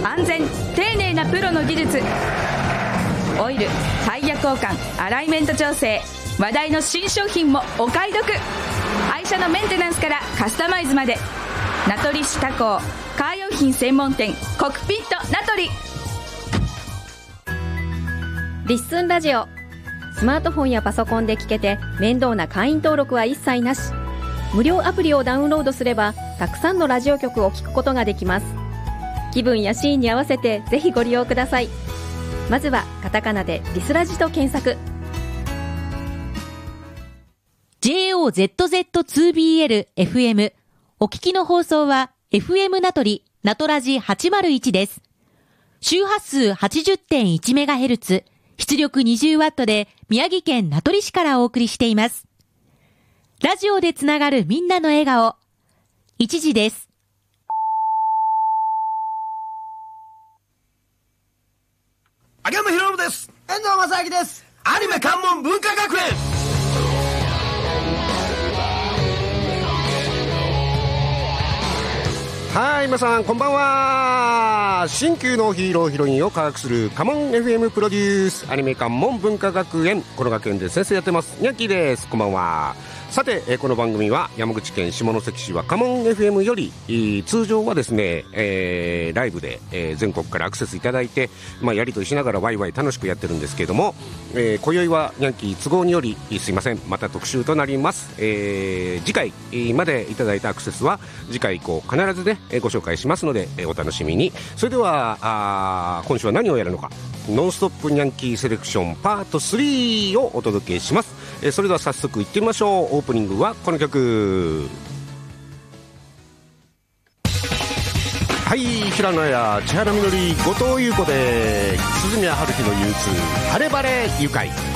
完全丁寧なプロの技術、オイル、タイヤ交換、アライメント調整、話題の新商品もお買い得。愛車のメンテナンスからカスタマイズまで、名取市他工カー用品専門店コクピット名取。 リッスンラジオ、スマートフォンやパソコンで聞けて面倒な会員登録は一切なし。無料アプリをダウンロードすればたくさんのラジオ局を聞くことができます。気分やシーンに合わせてぜひご利用ください。まずはカタカナでリスラジと検索。 JOZZ2BL FM、 お聞きの放送は FM 名取ナトラジ801です。周波数 80.1MHz、 出力 20W で宮城県名取市からお送りしています。ラジオでつながるみんなの笑顔、1時です。 秋山博信です。 遠藤正明です。 アニメ関門文化学園。はい、皆さんこんばんは。新旧のヒーローヒロインを科学するカモン FM プロデュースアニメ関門文化学園、この学園で先生やってますニャッキーです。こんばんは。さて、この番組は山口県下関市はカモン FM より通常はですね、ライブで、全国からアクセスいただいて、やりとりしながらワイワイ楽しくやってるんですけれども、今宵はニャンキー都合によりすいません、また特集となります。次回までいただいたアクセスは次回以降必ずね、ご紹介しますので、お楽しみに。それでは今週は何をやるのか、ノンストップニャンキーセレクションパート3をお届けします。それでは早速いってみましょう。オープニングはこの曲。はい、平野綾、千原みのり、後藤優子で鈴宮春日の憂鬱、晴れ晴れ愉快。